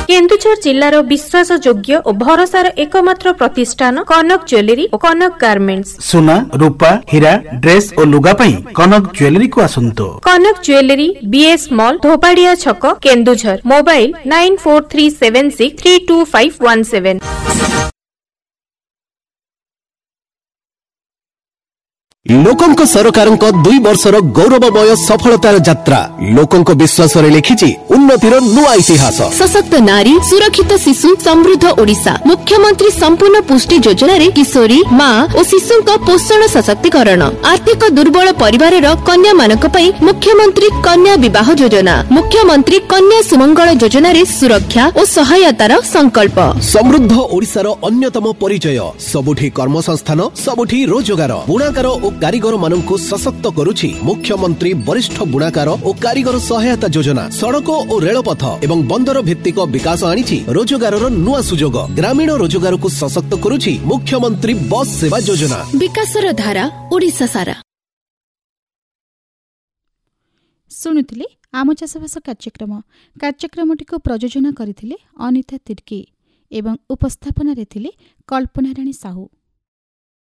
केन्दुझर जिल्लार विश्वासयोग्य और भरोसार एकमात्र प्रतिष्ठान कनक ज्वेलरी और कनक गार्मेंट्स। सोना रूपा हीरा ड्रेस और लुगा पई कनक ज्वेलरी को आसंतो। कनक ज्वेलरी बीएस मॉल धोपाड़िया छक केन्दुझर। मोबाइल 9437632517। लोकंक सरकारंक 2 वर्षर गौरवमय सफलतार यात्रा लोकंक विश्वास रे लिखिछि उन्नतिर नुआ इतिहास। सशक्त नारी सुरक्षित शिशु समृद्ध ओडिशा। मुख्यमंत्री संपूर्ण पुष्टि योजना रे किशोरी मां और शिशु पोषण सशक्तिकरण। आर्थिक दुर्बल परिवार कन्या मानक पई मुख्यमंत्री कन्या विवाह योजना। मुख्यमंत्री कन्या सुमंगल योजना रे सुरक्षा और सहायतार संकल्प। समृद्ध ओडिशार अन्यतम परिचय। सबुठी कर्मसंस्थान सबुठी रोजगार। बुणाकार और कारीगर मानकु सशक्त करुछि मुख्यमंत्री वरिष्ठ बुणाकार और कारीगर सहायता योजना। सड़क और रेलपथ एवं बंदर भित्तिक विकास आनिछि रोजगारर नुआ सुजोग। ग्रामीण रोजगार को सशक्त करुछि मुख्यमंत्री बस सेवा योजना। विकासर धारा ओडिशा सारा। शुणुथिले आम चाषबास कार्यक्रमटी को प्रयोजन करथिले अनिता तिर्की एवं उपस्थापन रे थिले कल्पना राणी साहू।